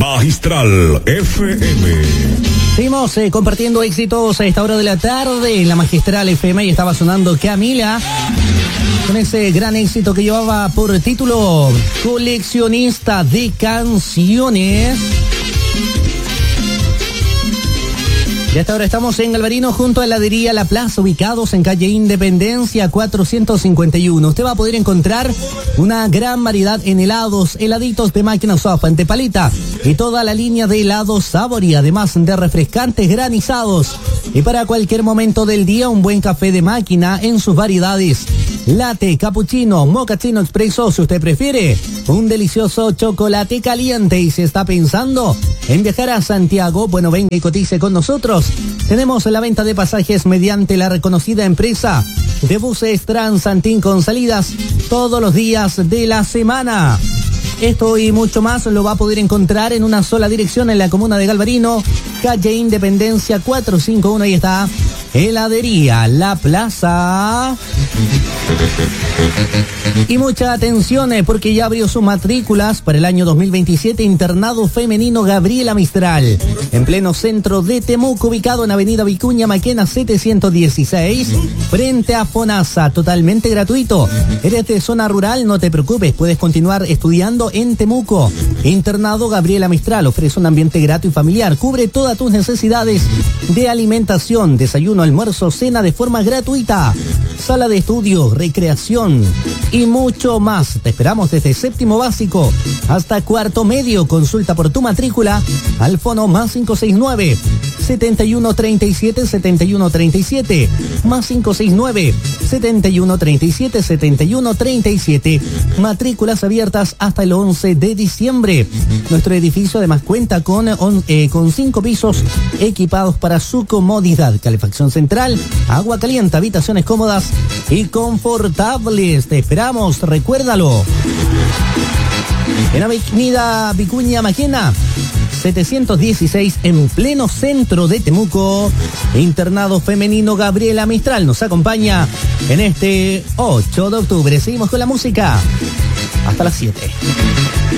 Magistral FM. Seguimos compartiendo éxitos a esta hora de la tarde en la Magistral FM y estaba sonando Camila con ese gran éxito que llevaba por título Coleccionista de Canciones. Y hasta ahora estamos en Galvarino junto a Heladería La Plaza, ubicados en calle Independencia 451. Usted va a poder encontrar una gran variedad en helados, heladitos de máquina soft, de palita y toda la línea de helados Sabori, además de refrescantes granizados. Y para cualquier momento del día, un buen café de máquina en sus variedades. Latte, cappuccino, mochaccino expreso, si usted prefiere. Un delicioso chocolate caliente. Y si está pensando en viajar a Santiago, bueno, venga y cotice con nosotros. Tenemos la venta de pasajes mediante la reconocida empresa de buses Transantín con salidas todos los días de la semana. Esto y mucho más lo va a poder encontrar en una sola dirección en la comuna de Galvarino, calle Independencia 451. Ahí está, Heladería La Plaza. Y mucha atención porque ya abrió sus matrículas para el año 2027 Internado Femenino Gabriela Mistral, en pleno centro de Temuco, ubicado en Avenida Vicuña Maquena 716, frente a FONASA, totalmente gratuito. Eres de zona rural, no te preocupes, puedes continuar estudiando en Temuco. Internado Gabriela Mistral ofrece un ambiente grato y familiar, cubre todas tus necesidades de alimentación, desayuno, almuerzo, cena de forma gratuita, sala de estudio, recreación y mucho más. Te esperamos desde séptimo básico hasta cuarto medio. Consulta por tu matrícula al fono +569 7137 7137 +569 7137 7137. Matrículas abiertas hasta el 11 de diciembre. Nuestro edificio además cuenta con 5 pisos equipados para su comodidad, calefacción central, agua caliente, habitaciones cómodas y confortables. Te esperamos, recuérdalo. En Avenida Vicuña Maquena 716, en pleno centro de Temuco. Internado Femenino Gabriela Mistral nos acompaña en este 8 de octubre. Seguimos con la música hasta las 7.